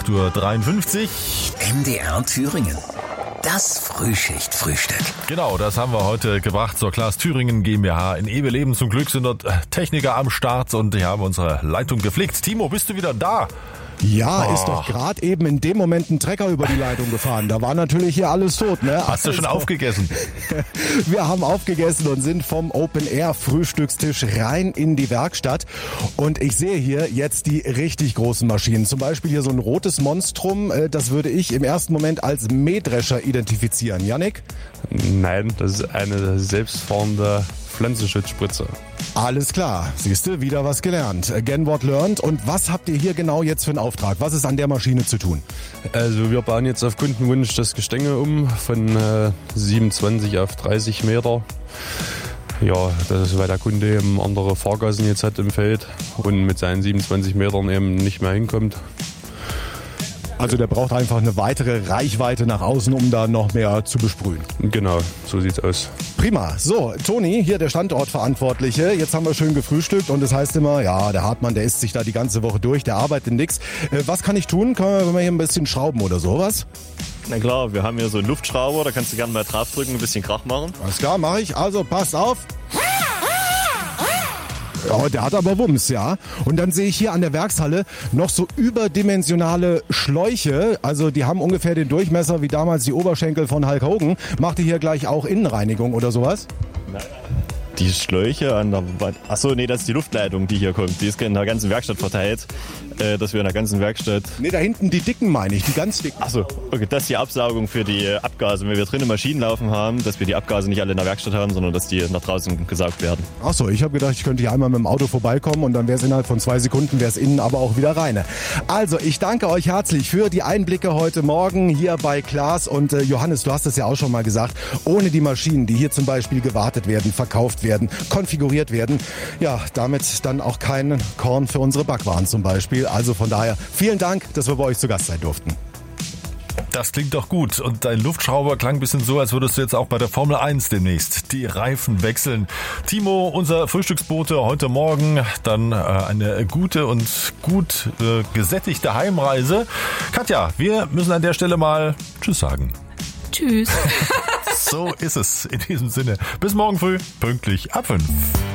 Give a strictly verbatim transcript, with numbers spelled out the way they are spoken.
acht Uhr dreiundfünfzig. M D R Thüringen. Das Frühschicht-Frühstück. Genau, das haben wir heute gebracht zur Klaas Thüringen GmbH in Ebeleben. Zum Glück sind dort Techniker am Start und die haben unsere Leitung gepflegt. Timo, bist du wieder da? Ja, Oh. ist doch gerade eben in dem Moment ein Trecker über die Leitung gefahren. Da war natürlich hier alles tot, ne? Hast du schon Also, aufgegessen? Wir haben aufgegessen und sind vom Open-Air-Frühstückstisch rein in die Werkstatt. Und ich sehe hier jetzt die richtig großen Maschinen. Zum Beispiel hier so ein rotes Monstrum. äh, Das würde ich im ersten Moment als Mähdrescher identifizieren. Jannik? Nein, das ist eine selbstfahrende Pflanzenschutzspritze. Alles klar. Siehst du, wieder was gelernt. Again what learned. Und was habt ihr hier genau jetzt für einen Auftrag? Was ist an der Maschine zu tun? Also wir bauen jetzt auf Kundenwunsch das Gestänge um von äh, siebenundzwanzig auf dreißig Meter. Ja, das ist, weil der Kunde eben andere Fahrgassen jetzt hat im Feld und mit seinen siebenundzwanzig Metern eben nicht mehr hinkommt. Also der braucht einfach eine weitere Reichweite nach außen, um da noch mehr zu besprühen. Genau, so sieht's aus. Prima. So, Toni, hier der Standortverantwortliche. Jetzt haben wir schön gefrühstückt und es heißt immer, ja, der Hartmann, der isst sich da die ganze Woche durch, der arbeitet nix. Äh, was kann ich tun? Können wir hier ein bisschen schrauben oder sowas? Na klar, wir haben hier so einen Luftschrauber, da kannst du gerne mal draufdrücken, ein bisschen Krach machen. Alles klar, mache ich. Also, passt auf. Ja, der hat aber Wumms, ja. Und dann sehe ich hier an der Werkshalle noch so überdimensionale Schläuche. Also die haben ungefähr den Durchmesser wie damals die Oberschenkel von Hulk Hogan. Macht ihr hier gleich auch Innenreinigung oder sowas? Die Schläuche an der Wand. Achso, nee, das ist die Luftleitung, die hier kommt. Die ist in der ganzen Werkstatt verteilt, äh, dass wir in der ganzen Werkstatt... Nee, da hinten die dicken meine ich, die ganz dicken. Achso, okay, das ist die Absaugung für die Abgase. Wenn wir drinnen Maschinen laufen haben, dass wir die Abgase nicht alle in der Werkstatt haben, sondern dass die nach draußen gesaugt werden. Achso, ich habe gedacht, ich könnte hier einmal mit dem Auto vorbeikommen und dann wäre es innerhalb von zwei Sekunden, wäre es innen aber auch wieder rein. Also, ich danke euch herzlich für die Einblicke heute Morgen hier bei Klaas. Und äh, Johannes, du hast es ja auch schon mal gesagt, ohne die Maschinen, die hier zum Beispiel gewartet werden, verkauft werden, konfiguriert werden, ja, damit dann auch kein Korn für unsere Backwaren zum Beispiel. Also von daher vielen Dank, dass wir bei euch zu Gast sein durften. Das klingt doch gut. Und dein Luftschrauber klang ein bisschen so, als würdest du jetzt auch bei der Formel eins demnächst die Reifen wechseln. Timo, unser Frühstücksbote heute Morgen. Dann äh, eine gute und gut äh, gesättigte Heimreise. Katja, wir müssen an der Stelle mal Tschüss sagen. Tschüss. So ist es in diesem Sinne. Bis morgen früh, pünktlich ab fünf.